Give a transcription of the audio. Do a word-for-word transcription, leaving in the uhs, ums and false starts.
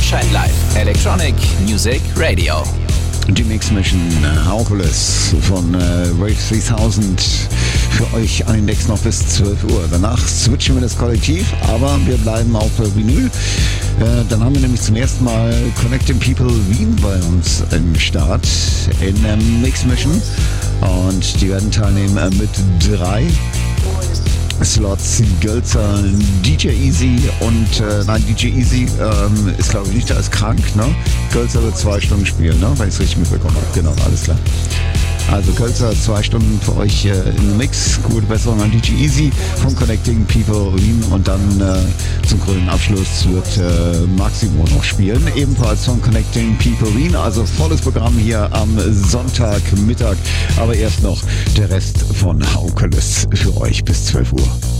Sunshine Live, Electronic Music Radio. Die Mix Mission Haukeles von äh, Rave dreitausend für euch an den Decks noch bis zwölf Uhr. Danach switchen wir das Kollektiv, aber wir bleiben auch bei Vinyl. Äh, dann haben wir nämlich zum ersten Mal Connecting People Wien bei uns im Start in der Mix Mission und die werden teilnehmen äh, mit drei Slots, Gölzer, D J Easy und äh, nein, D J Easy ähm, ist glaube ich nicht, da ist krank, ne? Gölzer wird zwei Stunden spielen, ne? Wenn ich es richtig mitbekommen habe. Genau, alles klar. Also Gölzer, zwei Stunden für euch äh, im Mix. Gute Besserung an D J Easy von Connecting People Wien und dann äh, zum grünen Abschluss wird äh, Maximo noch spielen, ebenfalls von Connecting People Wien. Also volles Programm hier am Sonntagmittag, aber erst noch der Rest von Haukeles für euch bis zwölf Uhr.